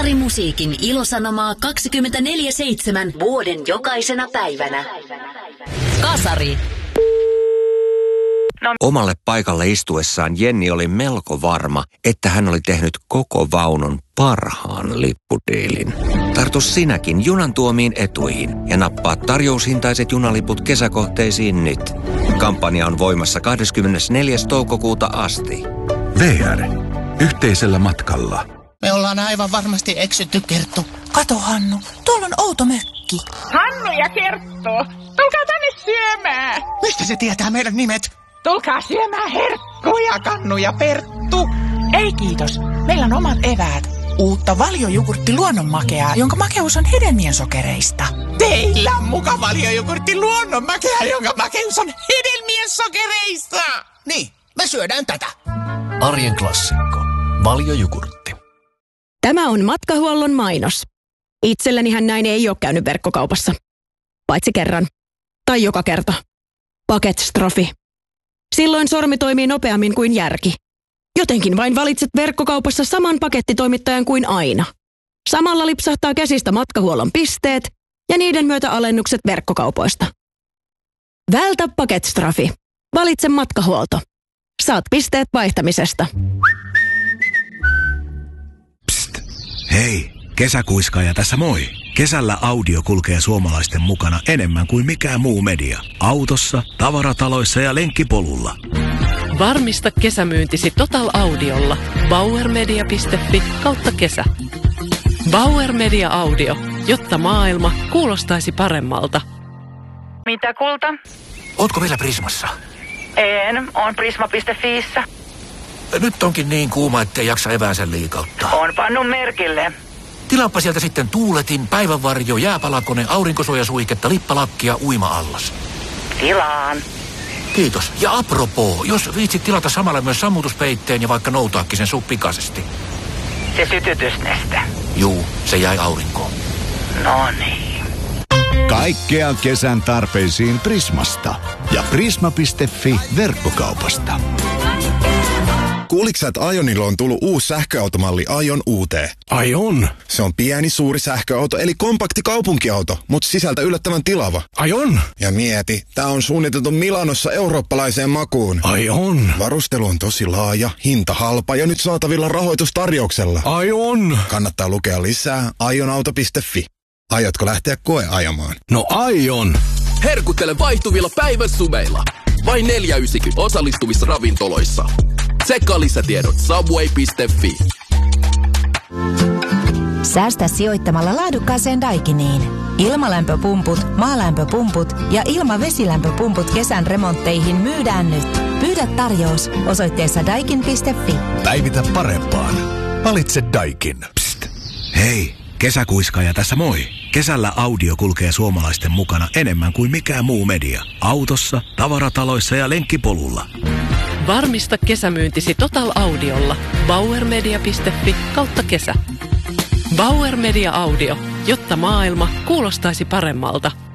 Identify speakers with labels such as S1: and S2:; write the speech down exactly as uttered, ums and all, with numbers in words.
S1: Kasarimusiikin ilosanomaa kaksikymmentäneljä seitsemän vuoden jokaisena päivänä. Kasari.
S2: No. Omalle paikalle istuessaan Jenni oli melko varma, että hän oli tehnyt koko vaunun parhaan lippudiilin. Tartu sinäkin junan tuomiin etuihin ja nappaa tarjoushintaiset junaliput kesäkohteisiin nyt. Kampanja on voimassa kahdeskymmenesneljäs toukokuuta asti.
S3: V R. Yhteisellä matkalla.
S4: Me ollaan aivan varmasti eksytty, Kerttu. Kato, Hannu, tuolla on outo mökki.
S5: Hannu ja Kerttu, tulkaa tänne syömään.
S4: Mistä se tietää meidän nimet?
S5: Tulkaa syömään herkkuja, Kannu ja Perttu.
S6: Ei kiitos, meillä on omat eväät. Uutta valjojogurtti luonnonmakeaa, jonka makeus on hedelmien sokereista.
S4: Teillä on muka valjojogurtti luonnonmakeaa, jonka makeus on hedelmien sokereista. Niin, me syödään tätä.
S7: Arjen klassikko. Valjojogurtti.
S8: Tämä on Matkahuollon mainos. Itsellänihän näin ei ole käynyt verkkokaupassa. Paitsi kerran. Tai joka kerta. Paketstrofi. Silloin sormi toimii nopeammin kuin järki. Jotenkin vain valitset verkkokaupassa saman pakettitoimittajan kuin aina. Samalla lipsahtaa käsistä Matkahuollon pisteet ja niiden myötä alennukset verkkokaupoista. Vältä paketstrafi. Valitse Matkahuolto. Saat pisteet vaihtamisesta.
S9: Psst. Hei, kesäkuiskaaja tässä moi. Kesällä audio kulkee suomalaisten mukana enemmän kuin mikään muu media. Autossa, tavarataloissa ja lenkkipolulla.
S10: Varmista kesämyyntisi Total Audiolla. bauermedia piste fi kautta kesä. Bauer Media Audio, jotta maailma kuulostaisi paremmalta.
S5: Mitä kulta?
S7: Ootko vielä Prismassa?
S5: En, on prisma piste fiissä.
S7: Nyt onkin niin kuuma, ettei jaksa eväänsä liikauttaa.
S5: On pannut merkille.
S7: Tilaappa sieltä sitten tuuletin, päivänvarjo, jääpalakone, aurinkosuojasuiketta, lippalakkia, uima-allas.
S5: Tilaan.
S7: Kiitos. Ja apropos, jos viitsit tilata samalla myös sammutuspeitteen ja vaikka noutaakki sen suu pikaisesti.
S5: Se sytytysneste.
S7: Juu, se jäi aurinkoon.
S5: No niin.
S3: Kaikkea kesän tarpeisiin Prismasta ja prisma piste fi verkkokaupasta.
S11: Kuuliksä, että Ajonilla on tullut uusi sähköautomalli Aion U T?
S9: Aion?
S11: Se on pieni, suuri sähköauto, eli kompakti kaupunkiauto, mutta sisältä yllättävän tilava.
S9: Aion?
S11: Ja mieti, tää on suunniteltu Milanossa eurooppalaiseen makuun.
S9: Aion?
S11: Varustelu on tosi laaja, hinta halpa ja nyt saatavilla rahoitustarjouksella.
S9: Aion?
S11: Kannattaa lukea lisää aionauto piste fi. Aiotko lähteä koeajamaan?
S9: No aion!
S12: Herkuttele vaihtuvilla päivän sumeilla. Vain neljä yhdeksänkymmentä osallistuvissa ravintoloissa. Tsekkaa lisätiedot subway piste fi.
S13: Säästä sijoittamalla laadukkaaseen Daikiniin. Ilmalämpöpumput, maalämpöpumput ja ilmavesilämpöpumput kesän remontteihin myydään nyt. Pyydä tarjous osoitteessa daikin piste fi.
S3: Päivitä parempaan. Valitse Daikin.
S9: Psst. Hei, kesäkuiskaaja tässä moi. Kesällä audio kulkee suomalaisten mukana enemmän kuin mikään muu media. Autossa, tavarataloissa ja lenkkipolulla.
S10: Varmista kesämyyntisi Total Audiolla. bauermedia piste fi kautta kesä. Bauer Media Audio, jotta maailma kuulostaisi paremmalta.